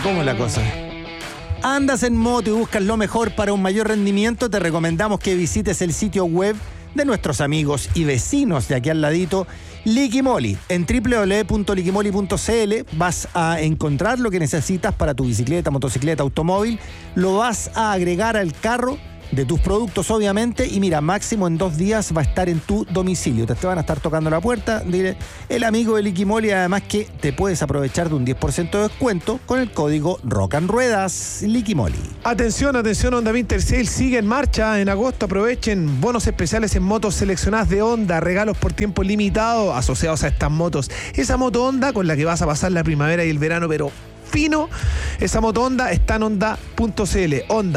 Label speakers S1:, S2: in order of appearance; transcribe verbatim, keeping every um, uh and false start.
S1: ¿Cómo es la cosa? ¿Andas en moto y buscas lo mejor para un mayor rendimiento? Te recomendamos que visites el sitio web de nuestros amigos y vecinos de aquí al ladito, Liquimoli. En doble u doble u doble u punto liquimoli punto c l vas a encontrar lo que necesitas para tu bicicleta, motocicleta, automóvil. Lo vas a agregar al carro de tus productos, obviamente, y mira, máximo en dos días va a estar en tu domicilio. Te, te van a estar tocando la puerta, dile, el amigo de Liquimoli, además que te puedes aprovechar de un diez por ciento de descuento con el código Rock and Ruedas. Liquimoli.
S2: Atención, atención, Honda Winter Sale sigue en marcha. En agosto aprovechen bonos especiales en motos seleccionadas de Honda, regalos por tiempo limitado asociados a estas motos. Esa moto Honda con la que vas a pasar la primavera y el verano, pero fino, esa moto Honda está en honda punto c l. Honda